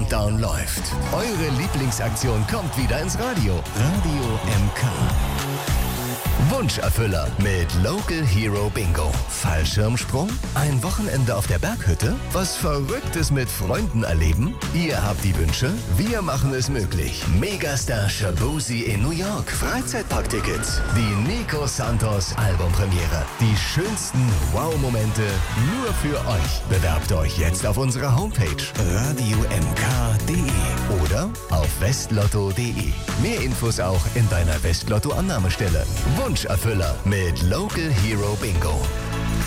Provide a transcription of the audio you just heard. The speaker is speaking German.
Countdown läuft. Eure Lieblingsaktion kommt wieder ins Radio. Radio MK. Wunscherfüller mit Local Hero Bingo. Fallschirmsprung? Ein Wochenende auf der Berghütte? Was Verrücktes mit Freunden erleben? Ihr habt die Wünsche, wir machen es möglich. Megastar Shaboozey in New York. Freizeitparktickets. Die Nico Santos Albumpremiere. Die schönsten Wow-Momente nur für euch. Bewerbt euch jetzt auf unserer Homepage radiomk.de oder auf westlotto.de. Mehr Infos auch in deiner Westlotto-Annahmestelle. Wunscherfüller mit Local Hero Bingo.